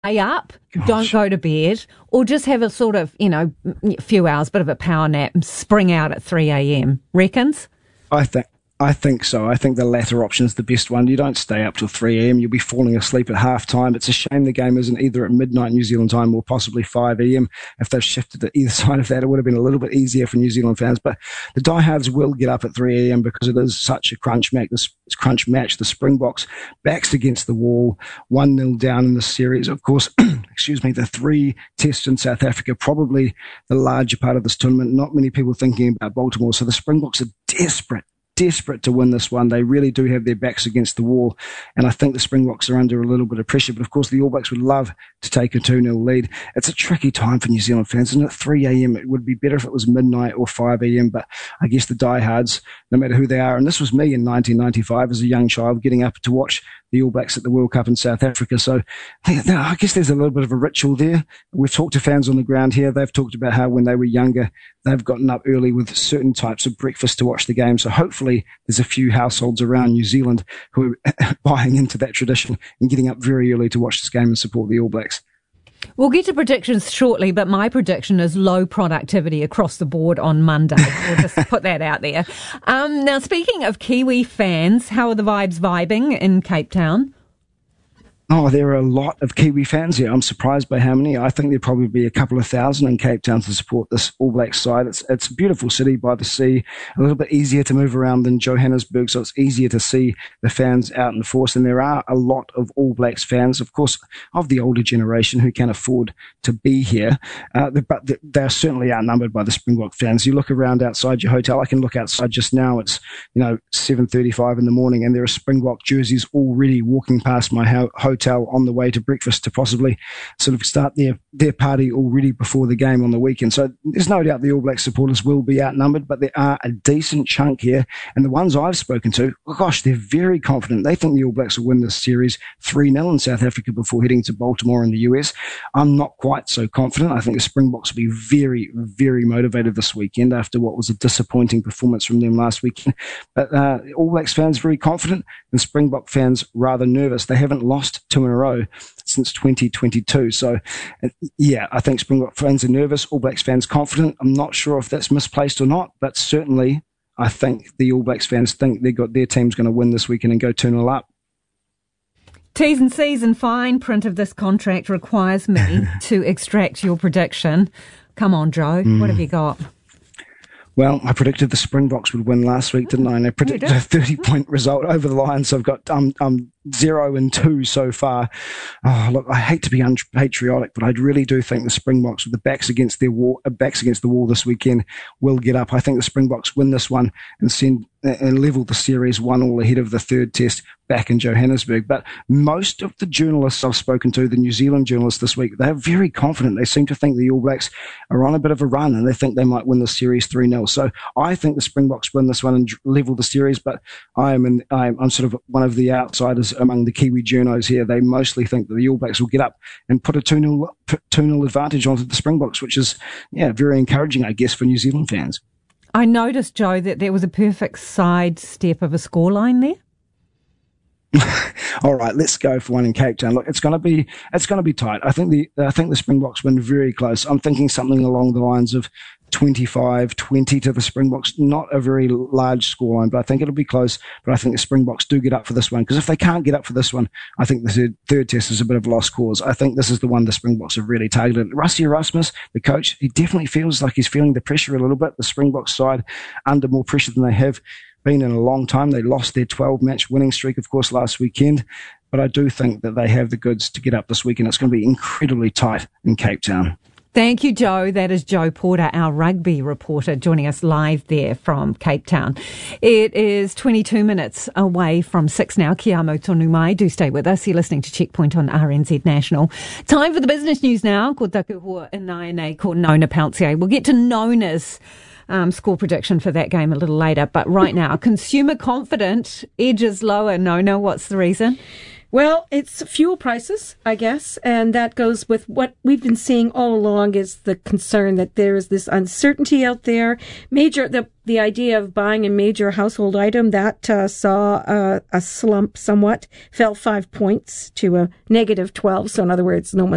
stay up, Gosh. don't go to bed, or just have a sort of, few hours, bit of a power nap and spring out at 3 a.m. Reckons? I think so. I think the latter option is the best one. You don't stay up till 3 a.m. You'll be falling asleep at half time. It's a shame the game isn't either at midnight New Zealand time or possibly 5 a.m. If they've shifted to either side of that, it would have been a little bit easier for New Zealand fans. But the diehards will get up at 3 a.m. because it is such a crunch match. The Springboks backs against the wall, 1-0 down in the series. Of course, the 3 tests in South Africa, probably the larger part of this tournament. Not many people thinking about Baltimore. So the Springboks are desperate to win this one. They really do have their backs against the wall, and I think the Springboks are under a little bit of pressure, but of course the All Blacks would love to take a 2-0 lead. It's a tricky time for New Zealand fans, isn't it? 3 a.m. It would be better if it was midnight or 5 a.m., but I guess the diehards, no matter who they are, and this was me in 1995 as a young child, getting up to watch the All Blacks at the World Cup in South Africa. So I guess there's a little bit of a ritual there. We've talked to fans on the ground here. They've talked about how when they were younger, they've gotten up early with certain types of breakfast to watch the game. So hopefully there's a few households around New Zealand who are buying into that tradition and getting up very early to watch this game and support the All Blacks. We'll get to predictions shortly, but my prediction is low productivity across the board on Monday. We'll just put that out there. Now, speaking of Kiwi fans, how are the vibing in Cape Town? Oh, there are a lot of Kiwi fans here. I'm surprised by how many. I think there'll probably be a couple of thousand in Cape Town to support this All Blacks side. It's a beautiful city by the sea, a little bit easier to move around than Johannesburg, so it's easier to see the fans out in force. And there are a lot of All Blacks fans, of course, of the older generation who can afford to be here. But they are certainly outnumbered by the Springbok fans. You look around outside your hotel. I can look outside just now. It's 7:35 in the morning, and there are Springbok jerseys already walking past my hotel on the way to breakfast to possibly sort of start their party already before the game on the weekend. So there's no doubt the All Black supporters will be outnumbered, but there are a decent chunk here. And the ones I've spoken to, gosh, they're very confident. They think the All Blacks will win this series 3-0 in South Africa before heading to Baltimore in the US. I'm not quite so confident. I think the Springboks will be very, very motivated this weekend after what was a disappointing performance from them last weekend. But All Blacks fans very confident and Springbok fans rather nervous. They haven't lost 2 in a row since 2022. So, yeah, I think Springbok fans are nervous, All Blacks fans confident. I'm not sure if that's misplaced or not, but certainly I think the All Blacks fans think their team's going to win this weekend and go 2-0 up. T's and C's and fine print of this contract requires me to extract your prediction. Come on, Joe. What have you got? Well, I predicted the Springboks would win last week, didn't I? And I predicted a 30-point result over the line, so I've got 0-2 so far. Oh, look, I hate to be unpatriotic, but I really do think the Springboks, with the backs against the wall this weekend, will get up. I think the Springboks win this one and level the series 1-1 ahead of the third test back in Johannesburg. But most of the journalists I've spoken to, the New Zealand journalists this week, they're very confident. They seem to think the All Blacks are on a bit of a run and they think they might win the series 3-0. So I think the Springboks win this one and level the series, but I'm sort of one of the outsiders among the Kiwi journos here. They mostly think that the All Blacks will get up and put a 2-0 advantage onto the Springboks, which is, very encouraging, I guess, for New Zealand fans. I noticed, Joe, that there was a perfect sidestep of a scoreline there. All right, let's go for one in Cape Town. Look, it's going to be tight. I think the Springboks win very close. I'm thinking something along the lines of 25-20 to the Springboks. Not a very large scoreline, but I think it'll be close. But I think the Springboks do get up for this one, because if they can't get up for this one, I think the third test is a bit of a lost cause. I think this is the one the Springboks have really targeted. Rassie Erasmus, the coach, he definitely feels like he's feeling the pressure a little bit. The Springboks side under more pressure than they have been in a long time. They lost their 12-match winning streak, of course, last weekend. But I do think that they have the goods to get up this weekend. It's going to be incredibly tight in Cape Town. Thank you, Joe. That is Joe Porter, our rugby reporter, joining us live there from Cape Town. It is 22 minutes away from 6 now. Kia amo tonu mai. Do stay with us. You're listening to Checkpoint on RNZ National. Time for the business news now. Ko taku hoa inaine ko Nona Pounce. We'll get to Nona's score prediction for that game a little later. But right now, consumer confidence edges lower. Nona, what's the reason? Well, it's fuel prices, I guess, and that goes with what we've been seeing all along is the concern that there is this uncertainty out there. The idea of buying a major household item, that saw a slump somewhat, fell 5 points to a negative 12. So in other words, no one